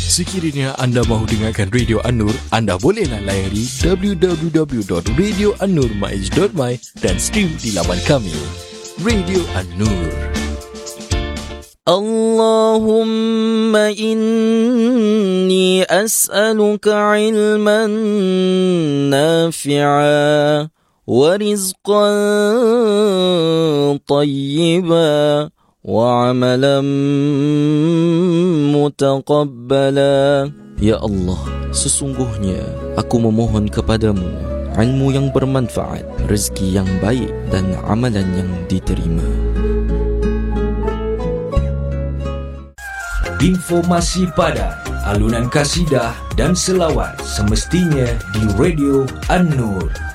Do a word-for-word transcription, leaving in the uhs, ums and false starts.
Sekiranya anda mahu dengarkan Radio An-Nur, anda bolehlah layari w w w dot radio an nur maiz dot my dan stream di laman kami. Radio An-Nur. Allahumma inni as'aluka ilman nafi'a wa rizqan tayyiba wa amalan mutaqabbala. Ya Allah, sesungguhnya aku memohon kepadamu ilmu yang bermanfaat, rezeki yang baik dan amalan yang diterima. Informasi padat, alunan kasidah dan selawat semestinya di Radio An-Nur.